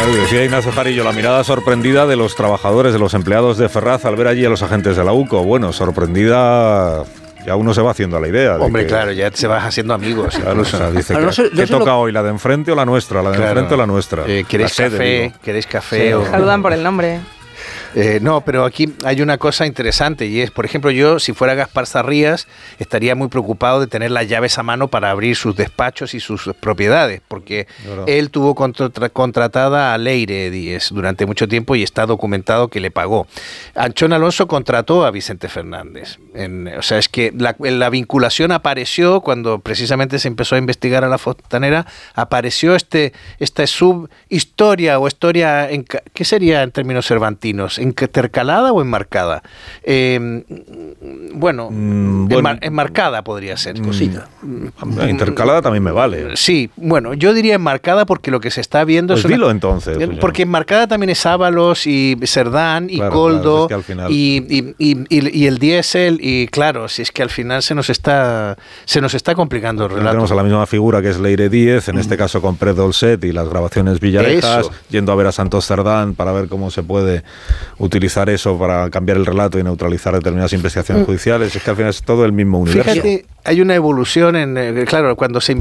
Decía Ignacio Jarillo, la mirada sorprendida de los trabajadores, de los empleados de Ferraz al ver allí a los agentes de la UCO. Bueno, sorprendida, ya uno se va haciendo a la idea. Hombre, claro, ya se vas haciendo amigos. Claro, o sea, dice, ¿qué toca hoy? ¿La de enfrente o la nuestra? ¿La de enfrente o la nuestra? ¿Queréis café? ¿Queréis café? Sí. Saludan por el nombre. No, pero aquí hay una cosa interesante y es, por ejemplo, yo, si fuera Gaspar Zarrías, estaría muy preocupado de tener las llaves a mano para abrir sus despachos y sus propiedades, porque él tuvo contratada a Leire Díez durante mucho tiempo y está documentado que le pagó. Anchón Alonso contrató a Vicente Fernández. O sea, es que la vinculación apareció cuando precisamente se empezó a investigar a la fontanera, apareció esta subhistoria o historia, ¿qué sería en términos cervantinos? ¿Intercalada o enmarcada? Bueno, enmarcada podría ser. Cosita. Intercalada también me vale. Sí, bueno, yo diría enmarcada porque lo que se está viendo pues dilo entonces. Porque enmarcada también es Ábalos y Cerdán y Coldo, claro, es que al final... y el diésel, y claro, si es que al final se nos está complicando el relato. Tenemos a la misma figura que es Leire Díez, en este caso con Pérez Dolcet y las grabaciones Villarejas, yendo a ver a Santos Cerdán para ver cómo se puede utilizar eso para cambiar el relato y neutralizar determinadas investigaciones judiciales. Es que al final es todo el mismo universo. Fíjate, hay una evolución claro, cuando se